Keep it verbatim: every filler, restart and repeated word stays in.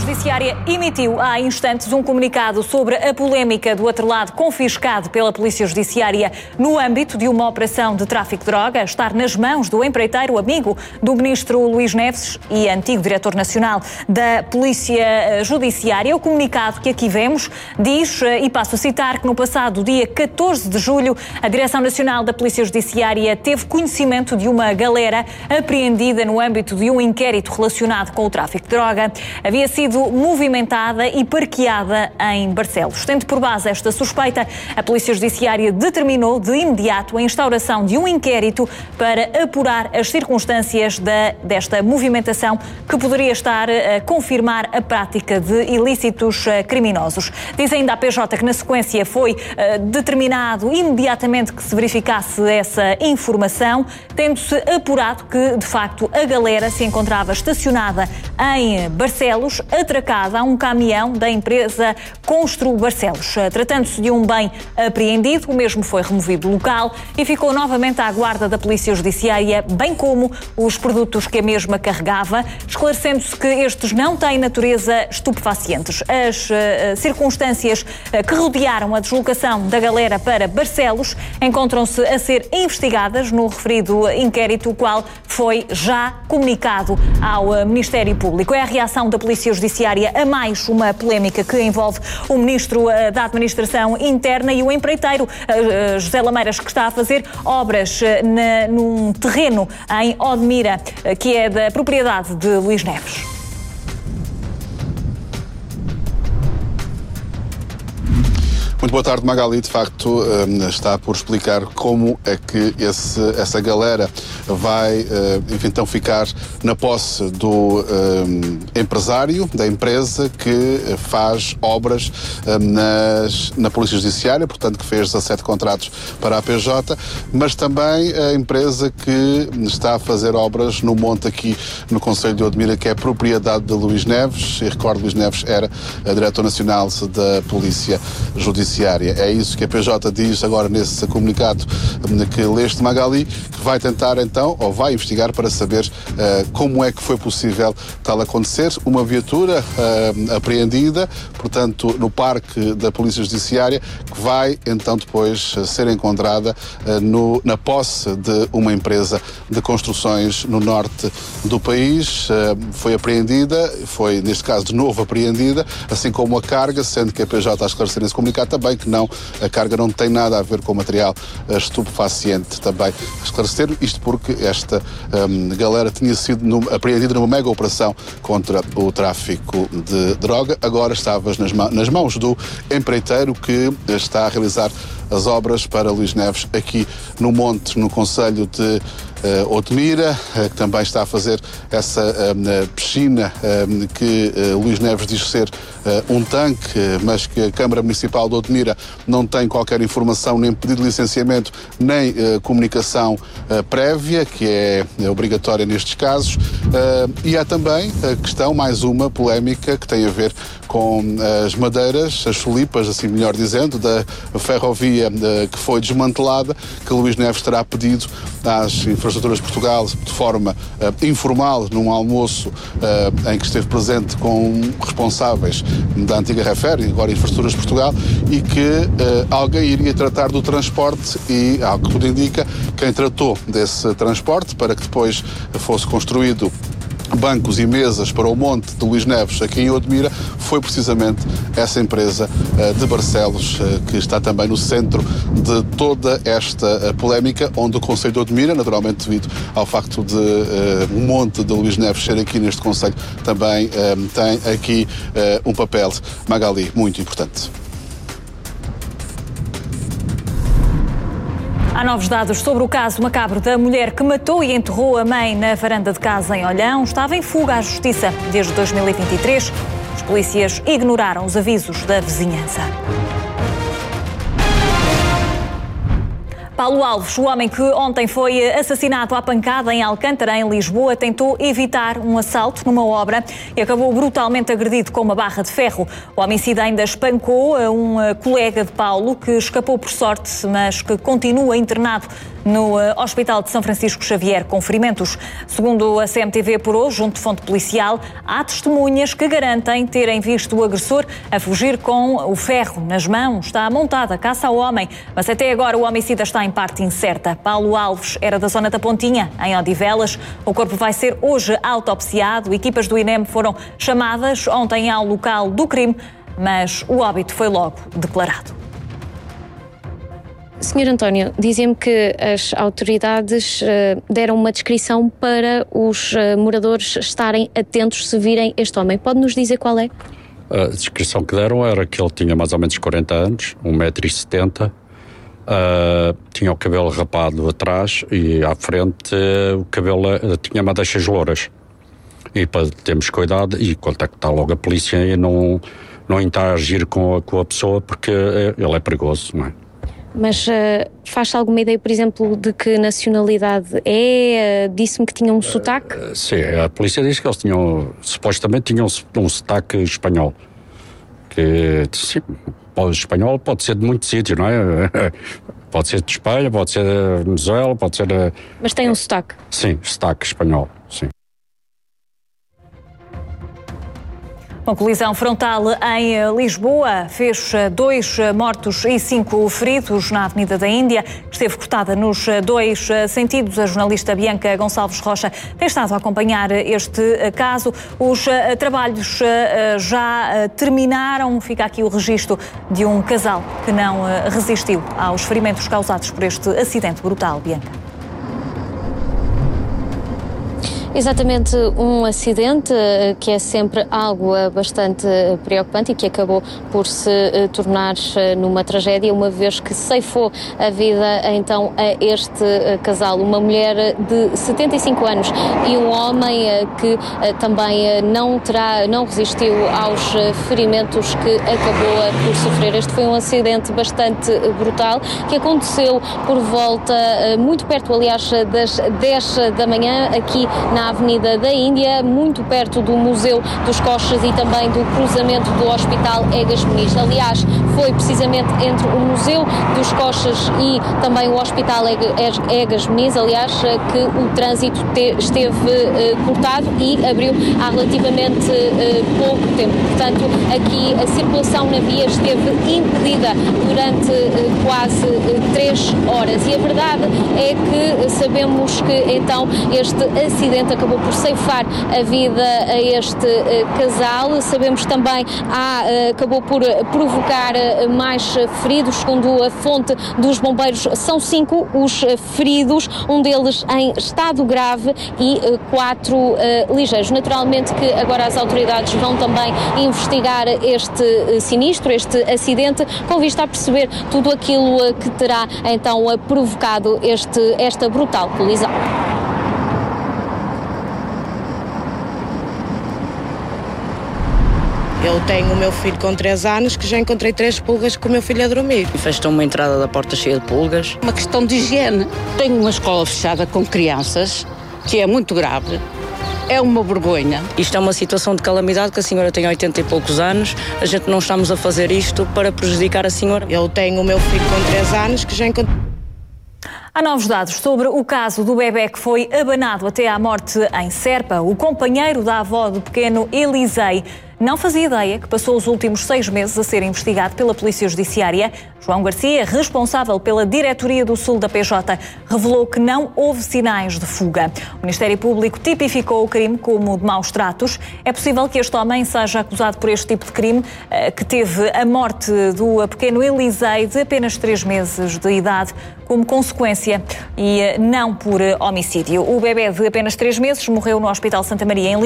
Judiciária emitiu há instantes um comunicado sobre a polémica do atrelado confiscado pela Polícia Judiciária no âmbito de uma operação de tráfico de droga, estar nas mãos do empreiteiro amigo do ministro Luís Neves e antigo diretor nacional da Polícia Judiciária. O comunicado que aqui vemos diz, e passo a citar, que no passado dia catorze de julho a Direção Nacional da Polícia Judiciária teve conhecimento de uma galera apreendida no âmbito de um inquérito relacionado com o tráfico de droga. Havia sido movimentada e parqueada em Barcelos. Tendo por base esta suspeita, a Polícia Judiciária determinou de imediato a instauração de um inquérito para apurar as circunstâncias da, desta movimentação que poderia estar a confirmar a prática de ilícitos criminosos. Diz ainda a P J que na sequência foi uh, determinado imediatamente que se verificasse essa informação, tendo-se apurado que, de facto, a galera se encontrava estacionada em Barcelos, atracada a um caminhão da empresa Constru Barcelos. Tratando-se de um bem apreendido, o mesmo foi removido do local e ficou novamente à guarda da Polícia Judiciária, bem como os produtos que a mesma carregava, esclarecendo-se que estes não têm natureza estupefacientes. As uh, circunstâncias uh, que rodearam a deslocação da galera para Barcelos encontram-se a ser investigadas no referido inquérito, o qual foi já comunicado ao uh, Ministério Público. É a reação da Polícia Judiciária a mais uma polémica que envolve o Ministro uh, da Administração Interna e o empreiteiro uh, uh, José Lameiras, que está a fazer obras uh, na, num terreno em Odmira, uh, que é da propriedade de Luís Neves. Muito boa tarde, Magali. De facto, está por explicar como é que esse, essa galera vai, enfim, então ficar na posse do um, empresário da empresa que faz obras um, nas, na Polícia Judiciária, portanto, que fez dezassete contratos para a P J, mas também a empresa que está a fazer obras no monte aqui no concelho de Odmira, que é propriedade de Luís Neves. E recordo, Luís Neves era a diretor nacional da Polícia Judiciária. É isso que a P J diz agora nesse comunicado que leste, Magali, que vai tentar então, ou vai investigar para saber uh, como é que foi possível tal acontecer. Uma viatura uh, apreendida, portanto, no parque da Polícia Judiciária, que vai então depois uh, ser encontrada uh, no, na posse de uma empresa de construções no norte do país. Uh, foi apreendida, foi neste caso de novo apreendida, assim como a carga, sendo que a P J a esclarecer nesse comunicado também que não, a carga não tem nada a ver com material uh, estupefaciente. Também esclarecer isto porque esta um, galera tinha sido num, apreendida numa mega operação contra o tráfico de droga. Agora estavas nas, nas mãos do empreiteiro que está a realizar as obras para Luís Neves aqui no Monte, no concelho de Uh, Odmira, uh, que também está a fazer essa uh, piscina uh, que uh, Luís Neves diz ser uh, um tanque, uh, mas que a Câmara Municipal de Odmira não tem qualquer informação, nem pedido de licenciamento, nem uh, comunicação uh, prévia, que é, é obrigatória nestes casos. Uh, e há também a questão, mais uma polémica, que tem a ver com as madeiras, as solipas, assim melhor dizendo, da ferrovia uh, que foi desmantelada, que Luís Neves terá pedido às Infraestruturas de Portugal, de forma uh, informal, num almoço uh, em que esteve presente com responsáveis da antiga Refer, e agora Infraestruturas de Portugal, e que uh, alguém iria tratar do transporte e, ao que tudo indica, quem tratou desse transporte para que depois fosse construído bancos e mesas para o monte de Luís Neves aqui em Odmira, foi precisamente essa empresa uh, de Barcelos, uh, que está também no centro de toda esta uh, polémica, onde o concelho de Odmira, naturalmente devido ao facto de uh, o monte de Luís Neves ser aqui neste concelho, também uh, tem aqui uh, um papel, Magali, muito importante. Há novos dados sobre o caso macabro da mulher que matou e enterrou a mãe na varanda de casa em Olhão. Estava em fuga à justiça desde dois mil e vinte e três. Os polícias ignoraram os avisos da vizinhança. Paulo Alves, o homem que ontem foi assassinado à pancada em Alcântara, em Lisboa, tentou evitar um assalto numa obra e acabou brutalmente agredido com uma barra de ferro. O homicida ainda espancou um colega de Paulo, que escapou por sorte, mas que continua internado no Hospital de São Francisco Xavier com ferimentos. Segundo a C M T V apurou, junto de fonte policial, há testemunhas que garantem terem visto o agressor a fugir com o ferro nas mãos. Está montada a caça ao homem, mas até agora o homicida está em parte incerta. Paulo Alves era da zona da Pontinha, em Odivelas. O corpo vai ser hoje autopsiado. Equipas do I N E M foram chamadas ontem ao local do crime, mas o óbito foi logo declarado. senhor António, dizia-me que as autoridades uh, deram uma descrição para os uh, moradores estarem atentos se virem este homem. Pode nos dizer qual é? A descrição que deram era que ele tinha mais ou menos quarenta anos, um metro e setenta, uh, tinha o cabelo rapado atrás e à frente uh, o cabelo uh, tinha madeixas louras. E para termos cuidado e contactar logo a polícia e não, não interagir com a, com a pessoa porque ele é perigoso, não é? Mas uh, faz-se alguma ideia, por exemplo, de que nacionalidade é? Uh, disse-me que tinha um sotaque? Uh, sim, a polícia disse que eles tinham, supostamente tinham um, um sotaque espanhol. Que, sim, o espanhol pode ser de muito sítio, não é? Pode ser de Espanha, pode ser de Venezuela, pode ser de... Mas tem um sotaque? Sim, sotaque espanhol, sim. Uma colisão frontal em Lisboa fez dois mortos e cinco feridos na Avenida da Índia. Esteve cortada nos dois sentidos. A jornalista Bianca Gonçalves Rocha tem estado a acompanhar este caso. Os trabalhos já terminaram. Fica aqui o registro de um casal que não resistiu aos ferimentos causados por este acidente brutal. Bianca. Exatamente, um acidente que é sempre algo bastante preocupante e que acabou por se tornar numa tragédia, uma vez que ceifou a vida então a este casal, uma mulher de setenta e cinco anos e um homem que também não terá, não resistiu aos ferimentos que acabou por sofrer. Este foi um acidente bastante brutal que aconteceu por volta, muito perto, aliás, das dez da manhã, aqui na Avenida da Índia, muito perto do Museu dos Coches e também do cruzamento do Hospital Egas Muniz. Aliás, foi precisamente entre o Museu dos Coches e também o Hospital Egas Muniz, aliás, que o trânsito te, esteve uh, cortado e abriu há relativamente uh, pouco tempo. Portanto, aqui a circulação na via esteve impedida durante uh, quase uh, três horas. E a verdade é que sabemos que então este acidente acabou por ceifar a vida a este uh, casal. Sabemos também que uh, acabou por provocar uh, mais feridos. Segundo a fonte dos bombeiros, são cinco os uh, feridos, um deles em estado grave e uh, quatro uh, ligeiros. Naturalmente que agora as autoridades vão também investigar este uh, sinistro, este acidente, com vista a perceber tudo aquilo uh, que terá então uh, provocado este, esta brutal colisão. Eu tenho o meu filho com três anos, que já encontrei três pulgas com o meu filho a dormir. Fez-te uma entrada da porta cheia de pulgas. Uma questão de higiene. Tenho uma escola fechada com crianças, que é muito grave. É uma vergonha. Isto é uma situação de calamidade, que a senhora tem oitenta e poucos anos. A gente não estamos a fazer isto para prejudicar a senhora. Eu tenho o meu filho com três anos, que já encontrei... Há novos dados sobre o caso do bebé que foi abanado até à morte em Serpa. O companheiro da avó do pequeno Elisei não fazia ideia que passou os últimos seis meses a ser investigado pela Polícia Judiciária. João Garcia, responsável pela Diretoria do Sul da P J, revelou que não houve sinais de fuga. O Ministério Público tipificou o crime como de maus tratos. É possível que este homem seja acusado por este tipo de crime, que teve a morte do pequeno Elisei de apenas três meses de idade como consequência e não por homicídio. O bebé de apenas três meses morreu no Hospital Santa Maria em Lisboa.